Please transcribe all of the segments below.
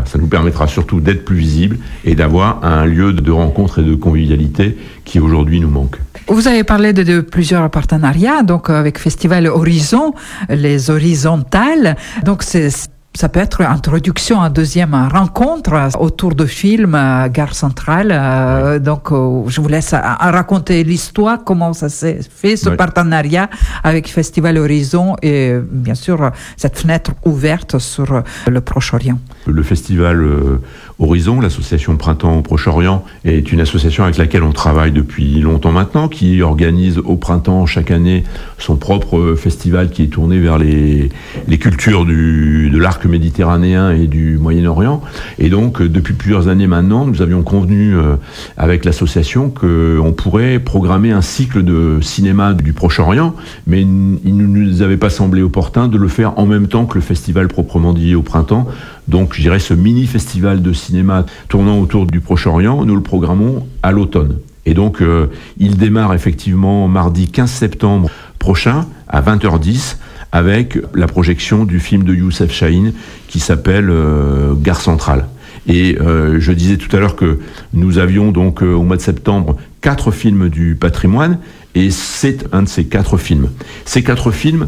ça nous permettra surtout d'être plus visibles et d'avoir un lieu de rencontre et de convivialité qui aujourd'hui nous manque. Vous avez parlé de plusieurs partenariats, donc avec Festival Horizon, les horizontales. Donc ça peut être introduction à deuxième rencontre autour de films Gare Centrale. Donc, je vous laisse raconter l'histoire, comment ça s'est fait, ce partenariat avec Festival Horizon et bien sûr cette fenêtre ouverte sur le Proche-Orient. Le Festival Horizon, l'association Printemps au Proche-Orient, est une association avec laquelle on travaille depuis longtemps maintenant, qui organise au printemps chaque année son propre festival qui est tourné vers les cultures de l'arc méditerranéen et du Moyen-Orient. Et donc, depuis plusieurs années maintenant, nous avions convenu avec l'association qu'on pourrait programmer un cycle de cinéma du Proche-Orient, mais il ne nous avait pas semblé opportun de le faire en même temps que le festival proprement dit au printemps. Donc, je dirais, ce mini-festival de cinéma tournant autour du Proche-Orient, nous le programmons à l'automne. Et donc, il démarre effectivement mardi 15 septembre prochain à 20h10 avec la projection du film de Youssef Chahine qui s'appelle Gare Centrale. Et je disais tout à l'heure que nous avions donc au mois de septembre 4 films du patrimoine et c'est un de ces 4 films. Ces 4 films,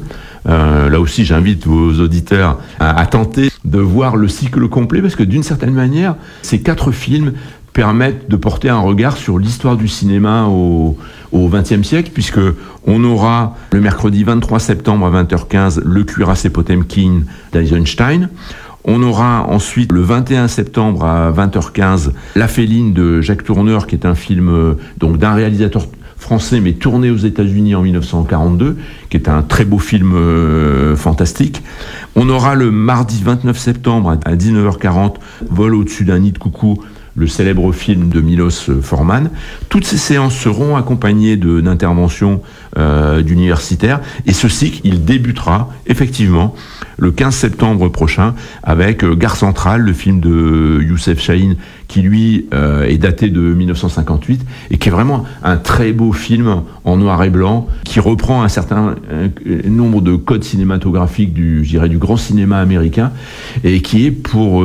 là aussi j'invite vos auditeurs à tenter de voir le cycle complet parce que d'une certaine manière, ces 4 films permettent de porter un regard sur l'histoire du cinéma au XXe siècle, puisque on aura le mercredi 23 septembre à 20h15 Le Cuirassé Potemkin d'Eisenstein. On aura ensuite le 21 septembre à 20h15 La Féline de Jacques Tourneur, qui est un film donc d'un réalisateur français mais tourné aux États-Unis en 1942, qui est un très beau film fantastique. On aura le mardi 29 septembre à 19h40 Vol au-dessus d'un nid de coucou, le célèbre film de Milos Forman. Toutes ces séances seront accompagnées d'interventions d'universitaires et ce cycle, il débutera effectivement le 15 septembre prochain avec Gare Centrale, le film de Youssef Chahine qui lui est daté de 1958 et qui est vraiment un très beau film en noir et blanc qui reprend un certain nombre de codes cinématographiques du grand cinéma américain et qui est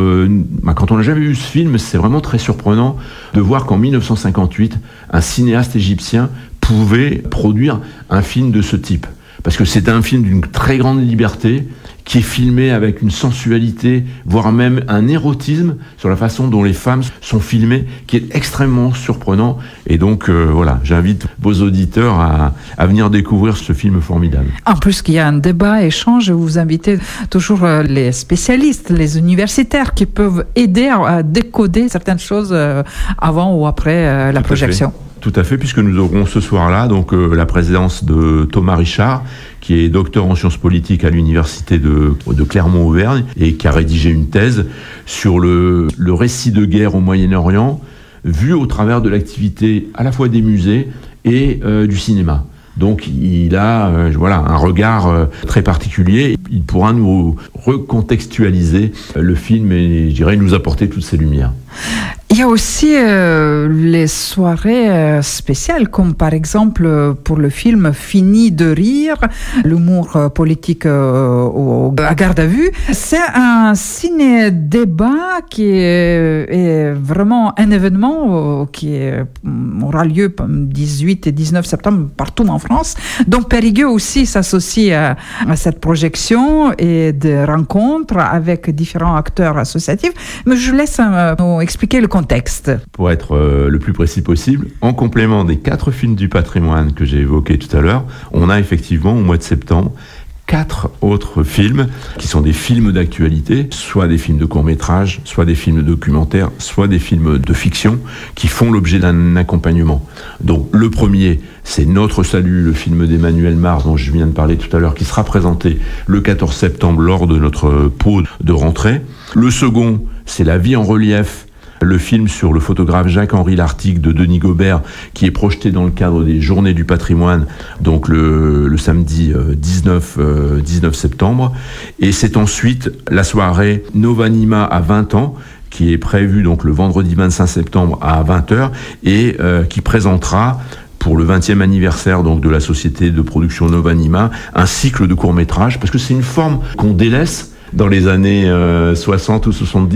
quand on n'a jamais vu ce film, c'est vraiment très surprenant de voir qu'en 1958, un cinéaste égyptien pouvait produire un film de ce type. Parce que c'est un film d'une très grande liberté, qui est filmé avec une sensualité, voire même un érotisme sur la façon dont les femmes sont filmées, qui est extrêmement surprenant. Et donc, voilà, j'invite vos auditeurs à venir découvrir ce film formidable. En plus qu'il y a un débat, échange, vous invitez toujours les spécialistes, les universitaires qui peuvent aider à décoder certaines choses avant ou après la projection. Tout à fait, puisque nous aurons ce soir-là donc la présidence de Thomas Richard, qui est docteur en sciences politiques à l'université de Clermont-Auvergne et qui a rédigé une thèse sur le récit de guerre au Moyen-Orient, vu au travers de l'activité à la fois des musées et du cinéma. Donc il a un regard très particulier. Il pourra nous recontextualiser le film et je dirais nous apporter toutes ces lumières. Il y a aussi les soirées spéciales, comme par exemple pour le film Fini de rire, l'humour politique à garde à vue. C'est un ciné-débat qui est vraiment un événement qui aura lieu 18 et 19 septembre partout en France. Donc Périgueux aussi s'associe à cette projection et des rencontres avec différents acteurs associatifs. Mais je laisse nous expliquer le contexte. Pour être le plus précis possible, en complément des 4 films du patrimoine que j'ai évoqués tout à l'heure, on a effectivement au mois de septembre 4 autres films qui sont des films d'actualité, soit des films de court-métrage, soit des films documentaires, soit des films de fiction qui font l'objet d'un accompagnement. Donc le premier, c'est Notre Salut, le film d'Emmanuel Mars dont je viens de parler tout à l'heure, qui sera présenté le 14 septembre lors de notre pot de rentrée. Le second, c'est La vie en relief, le film sur le photographe Jacques-Henri Lartigue de Denis Gobert, qui est projeté dans le cadre des Journées du patrimoine, donc le samedi 19 septembre. Et c'est ensuite la soirée Novanima à 20 ans, qui est prévue donc le vendredi 25 septembre à 20h, et qui présentera pour le 20e anniversaire donc de la société de production Novanima, un cycle de courts-métrages, parce que c'est une forme qu'on délaisse dans les années 60 ou 70,